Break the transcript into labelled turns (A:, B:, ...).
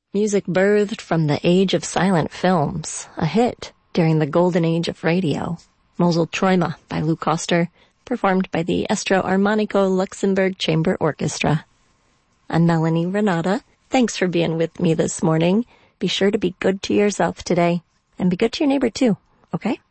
A: Music birthed from the age of silent films, a hit during the golden age of radio. Mosel Träume by Lou Koster, performed by the Estro Armonico Luxembourg Chamber Orchestra. I'm Melanie Renata. Thanks for being with me this morning. Be sure to be good to yourself today, and be good to your neighbor too, okay?